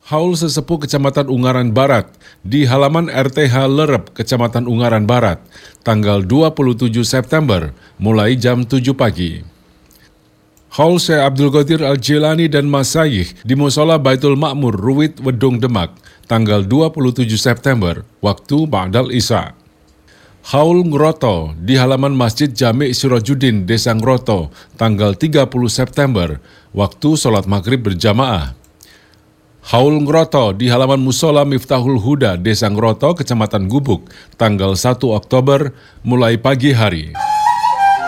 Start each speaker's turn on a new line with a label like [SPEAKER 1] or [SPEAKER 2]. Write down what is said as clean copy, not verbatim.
[SPEAKER 1] Haul Sesepuh Kecamatan Ungaran Barat di halaman RTH Lerep, Kecamatan Ungaran Barat, tanggal 27 September, mulai jam 7 pagi. Haul Syekh Abdul Qadir Al-Jilani dan Masyayikh di Musola Baitul Ma'mur, Ruwit, Wedung Demak, tanggal 27 September, waktu Ba'dal Isya. Haul Ngroto di halaman Masjid Jami' Sirajuddin, Desa Ngroto, tanggal 30 September, waktu sholat maghrib berjamaah. Haul Ngroto di halaman Musola Miftahul Huda, Desa Ngroto, Kecamatan Gubuk, tanggal 1 Oktober, mulai pagi hari.